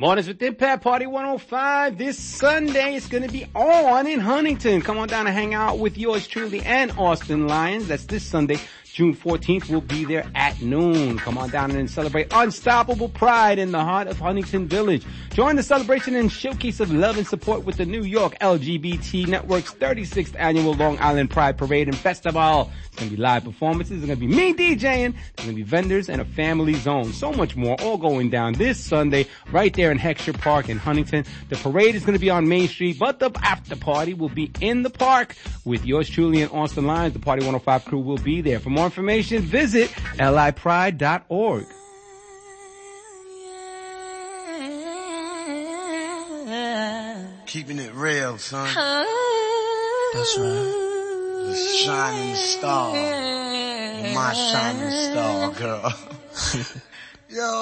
Mornings with Impact Party 105. This Sunday it's going to be on in Huntington. Come on down and hang out with yours truly and Austin Lions. That's this Sunday, June 14th. We'll be there at noon. Come on down and celebrate Unstoppable Pride in the heart of Huntington Village. Join the celebration and showcase of love and support with the New York LGBT Network's 36th annual Long Island Pride Parade and Festival. It's going to be live performances. It's going to be me DJing. There's going to be vendors and a family zone. So much more all going down this Sunday right there in Heckscher Park in Huntington. The parade is going to be on Main Street, but the after party will be in the park with yours truly and Austin Lions. The Party 105 crew will be there. For more information, visit lipride.org. Keeping it real, son. That's right. The shining star. My shining star, girl. Yo.